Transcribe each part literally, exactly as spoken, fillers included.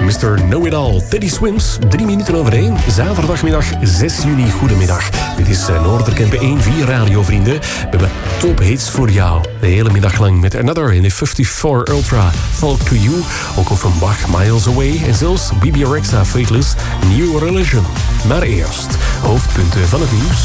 mister Know-It-All. Teddy Swims, drie minuten over één. Zaterdagmiddag zes juni, goedemiddag. Dit is Noorderkempen één vier Radio, vrienden. We hebben tophits voor jou. De hele middag lang met Another in de vijfenvijftig Ultra. Talk to You, ook Offenbach, Miles Away. En zelfs B B Rexha, Fateless, New Religion. Maar eerst, hoofdpunten van het nieuws.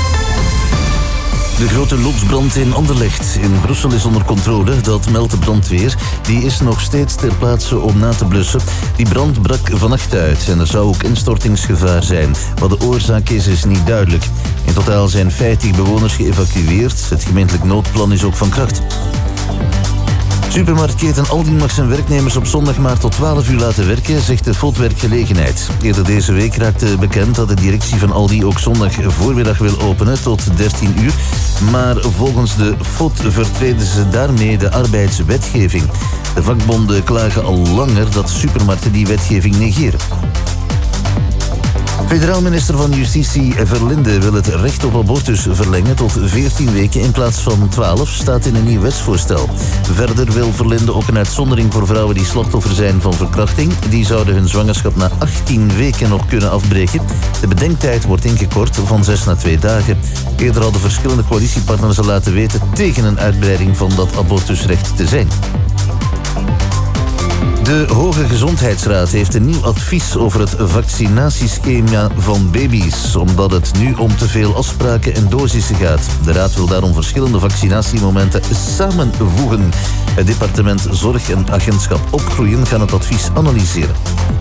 De grote loopsbrand in Anderlecht in Brussel is onder controle, dat meldt de brandweer. Die is nog steeds ter plaatse om na te blussen. Die brand brak vannacht uit en er zou ook instortingsgevaar zijn. Wat de oorzaak is, is niet duidelijk. In totaal zijn vijftig bewoners geëvacueerd. Het gemeentelijk noodplan is ook van kracht. Supermarktketen Aldi mag zijn werknemers op zondag maar tot twaalf uur laten werken, zegt de F O D-werkgelegenheid. Eerder deze week raakte bekend dat de directie van Aldi ook zondag voormiddag wil openen tot dertien uur. Maar volgens de F O D vertreden ze daarmee de arbeidswetgeving. De vakbonden klagen al langer dat supermarkten die wetgeving negeren. Federaal minister van Justitie Verlinde wil het recht op abortus verlengen tot veertien weken in plaats van twaalf, staat in een nieuw wetsvoorstel. Verder wil Verlinde ook een uitzondering voor vrouwen die slachtoffer zijn van verkrachting. Die zouden hun zwangerschap na achttien weken nog kunnen afbreken. De bedenktijd wordt ingekort van zes naar twee dagen. Eerder hadden verschillende coalitiepartners al laten weten tegen een uitbreiding van dat abortusrecht te zijn. De Hoge Gezondheidsraad heeft een nieuw advies over het vaccinatieschema van baby's, omdat het nu om te veel afspraken en dosissen gaat. De raad wil daarom verschillende vaccinatiemomenten samenvoegen. Het departement Zorg en Agentschap Opgroeien gaan het advies analyseren.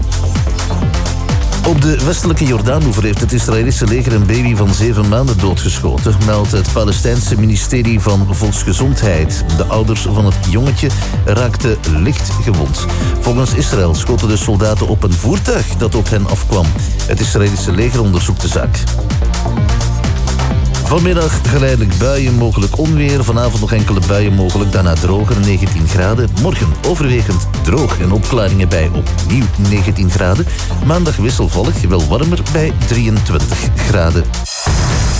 Op de westelijke Jordaanoever heeft het Israëlische leger een baby van zeven maanden doodgeschoten, meldt het Palestijnse ministerie van Volksgezondheid. De ouders van het jongetje raakten licht gewond. Volgens Israël schoten de soldaten op een voertuig dat op hen afkwam. Het Israëlische leger onderzoekt de zaak. Vanmiddag geleidelijk buien, mogelijk onweer. Vanavond nog enkele buien mogelijk, daarna droger, negentien graden. Morgen overwegend droog en opklaringen bij opnieuw negentien graden. Maandag wisselvallig, wel warmer bij drieëntwintig graden.